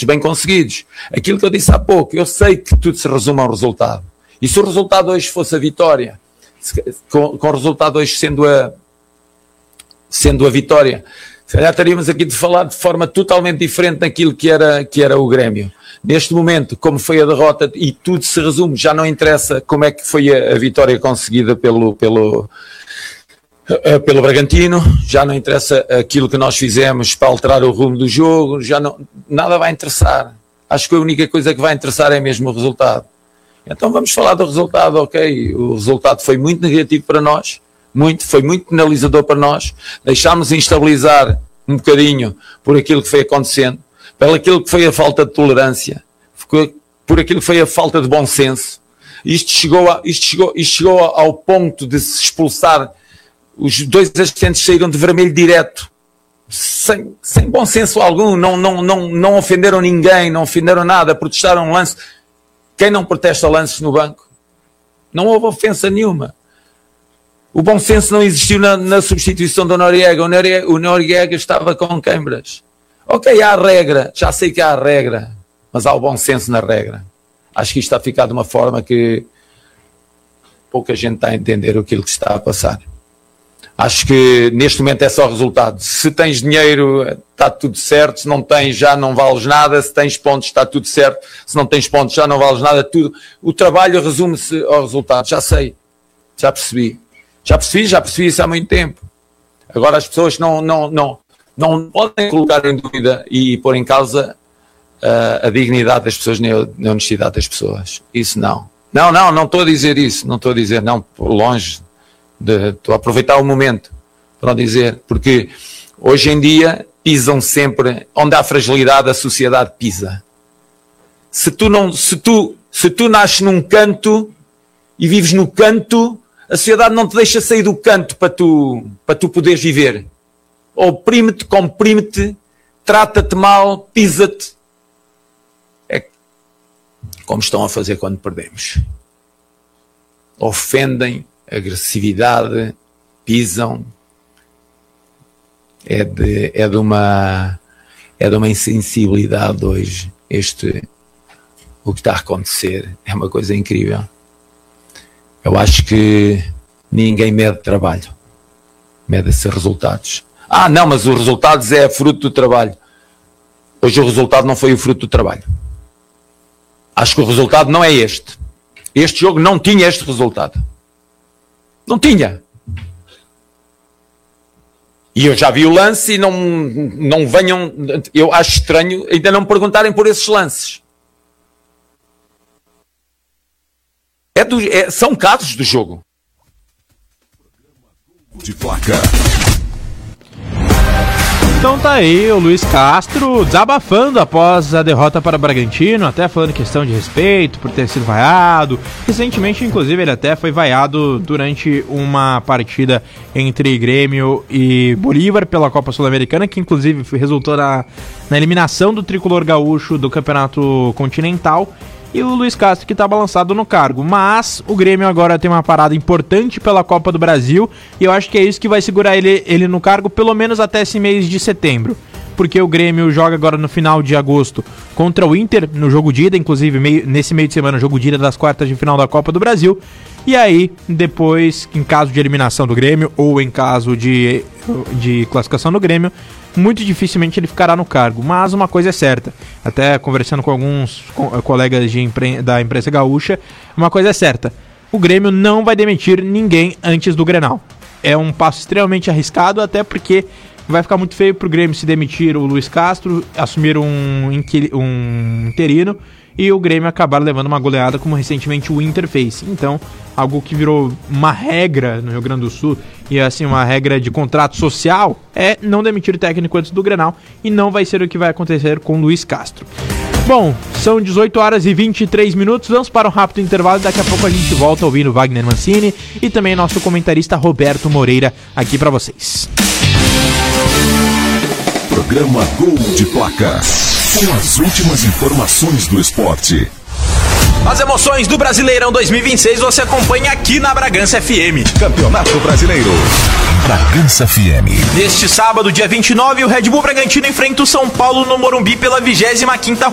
pontos bem conseguidos. Aquilo que eu disse há pouco, eu sei que tudo se resume a um resultado. E se o resultado hoje fosse a vitória, com o resultado hoje sendo a vitória, se calhar estaríamos aqui de falar de forma totalmente diferente daquilo que era o Grêmio. Neste momento, como foi a derrota, e tudo se resume, já não interessa como é que foi a vitória conseguida pelo Bragantino, já não interessa aquilo que nós fizemos para alterar o rumo do jogo, nada vai interessar. Acho que a única coisa que vai interessar é mesmo o resultado. Então vamos falar do resultado, ok? O resultado foi muito negativo para nós, foi muito penalizador para nós, deixámos instabilizar um bocadinho por aquilo que foi acontecendo, por aquilo que foi a falta de tolerância, por aquilo que foi a falta de bom senso. Isto chegou ao ponto de se expulsar. Os 2 assistentes saíram de vermelho direto, sem bom senso algum, não ofenderam ninguém, não ofenderam nada, protestaram um lance. Quem não protesta lances no banco? Não houve ofensa nenhuma. O bom senso não existiu na substituição do Noriega. O Noriega estava com câimbras. Ok, há a regra, já sei que há a regra, mas há o bom senso na regra. Acho que isto está a ficar de uma forma que pouca gente está a entender aquilo que está a passar. Acho que neste momento é só resultado. Se tens dinheiro, está tudo certo. Se não tens, já não vales nada. Se tens pontos, está tudo certo. Se não tens pontos, já não vales nada. Tudo. O trabalho resume-se ao resultado. Já sei. Já percebi isso há muito tempo. Agora as pessoas não podem colocar em dúvida e pôr em causa a dignidade das pessoas nem a honestidade das pessoas. Isso não. Não estou a dizer isso. Não estou a dizer, não, longe. Estou a aproveitar o momento para dizer, porque hoje em dia pisam sempre onde há fragilidade, a sociedade pisa. Se tu nasces num canto e vives no canto, a sociedade não te deixa sair do canto para tu poderes viver. Oprime-te, comprime-te, trata-te mal, pisa-te. É como estão a fazer quando perdemos. Ofendem, agressividade, pisam, é de uma insensibilidade hoje. O que está a acontecer é uma coisa incrível. Eu acho que ninguém mede trabalho, mede-se resultados. Não, mas os resultados é fruto do trabalho. Hoje o resultado não foi o fruto do trabalho. Acho que o resultado não é este. Este jogo não tinha este resultado. Não tinha. E eu já vi o lance e não venham... Eu acho estranho ainda não me perguntarem por esses lances. São casos do jogo. De placa. Então tá aí o Luiz Castro desabafando após a derrota para o Bragantino, até falando questão de respeito por ter sido vaiado. Recentemente, inclusive, ele até foi vaiado durante uma partida entre Grêmio e Bolívar pela Copa Sul-Americana, que inclusive resultou na eliminação do tricolor gaúcho do Campeonato Continental. E o Luiz Castro que está balançado no cargo. Mas o Grêmio agora tem uma parada importante pela Copa do Brasil e eu acho que é isso que vai segurar ele no cargo pelo menos até esse mês de setembro. Porque o Grêmio joga agora no final de agosto contra o Inter, no jogo de ida, inclusive nesse meio de semana, jogo de ida das quartas de final da Copa do Brasil. E aí, depois, em caso de eliminação do Grêmio ou em caso de classificação do Grêmio, muito dificilmente ele ficará no cargo. Mas uma coisa é certa, até conversando com alguns colegas da imprensa gaúcha, uma coisa é certa: o Grêmio não vai demitir ninguém antes do Grenal. É um passo extremamente arriscado, até porque vai ficar muito feio pro Grêmio se demitir o Luiz Castro, assumir um interino e o Grêmio acabar levando uma goleada como recentemente o Inter fez. Então, algo que virou uma regra no Rio Grande do Sul e assim uma regra de contrato social é não demitir técnico antes do Grenal, e não vai ser o que vai acontecer com o Luiz Castro. Bom, são 18 horas e 23 minutos, vamos para um rápido intervalo e daqui a pouco a gente volta ouvindo Wagner Mancini e também nosso comentarista Roberto Moreira aqui para vocês. Programa Gol de Placa, com as últimas informações do esporte. As emoções do Brasileirão 2026 você acompanha aqui na Bragança FM. Campeonato Brasileiro. Bragança FM. Neste sábado, dia 29, o Red Bull Bragantino enfrenta o São Paulo no Morumbi pela 25ª